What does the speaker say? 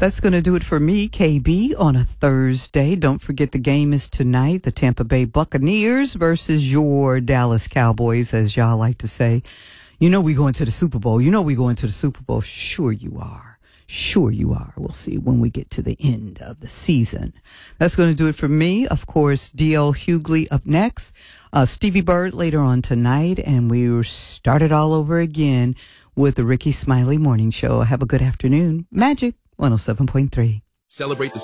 That's going to do it for me, KB, on a Thursday. Don't forget the game is tonight. The Tampa Bay Buccaneers versus your Dallas Cowboys, as y'all like to say. You know we going to the Super Bowl. Sure you are. Sure you are. We'll see when we get to the end of the season. That's going to do it for me. Of course, D.L. Hughley up next. Stevie Bird later on tonight. And we started all over again with the Ricky Smiley Morning Show. Have a good afternoon. Magic 107.3. Celebrate the